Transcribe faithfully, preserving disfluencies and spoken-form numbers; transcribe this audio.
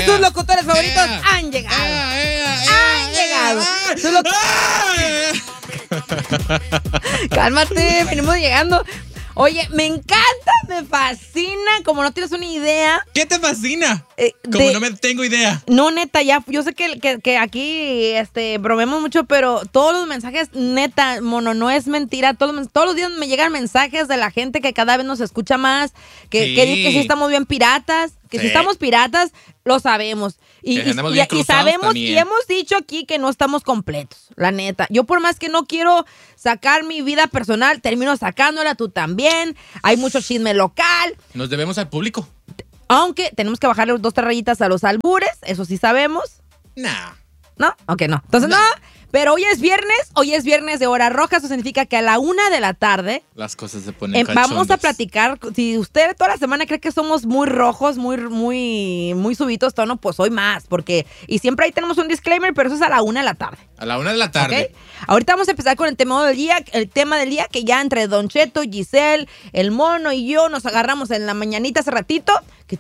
yeah. sus locutores favoritos yeah. han llegado. Yeah, yeah, yeah, han llegado. Yeah. Loc- Cálmate, venimos llegando. Oye, me encanta, me fascina, como no tienes una idea. ¿Qué te fascina? Eh, como de, no me tengo idea. No, neta, ya, yo sé que, que, que aquí este, bromeamos mucho, pero todos los mensajes, neta, mono, no es mentira. Todos, todos los días me llegan mensajes de la gente que cada vez nos escucha más, que, sí. que dice que sí estamos bien piratas, que sí. si estamos piratas, lo sabemos. Y, y, y, y sabemos también. Y hemos dicho aquí que no estamos completos, la neta. Yo por más que no quiero sacar mi vida personal, termino sacándola, tú también. Hay mucho chisme local. Nos debemos al público. Aunque tenemos que bajarle dos, tres rayitas a los albures, eso sí sabemos. Nah. ¿No? Ok, no. Entonces, no. no. Pero hoy es viernes, hoy es viernes de hora roja, eso significa que a la una de la tarde las cosas se ponen eh, vamos a platicar. Si usted toda la semana cree que somos muy rojos, muy, muy, muy subidos tono, pues hoy más, porque, y siempre ahí tenemos un disclaimer, pero eso es a la una de la tarde. A la una de la tarde. ¿Okay? Ahorita vamos a empezar con el tema del día, el tema del día que ya entre Don Cheto, Giselle, el mono y yo nos agarramos en la mañanita hace ratito, que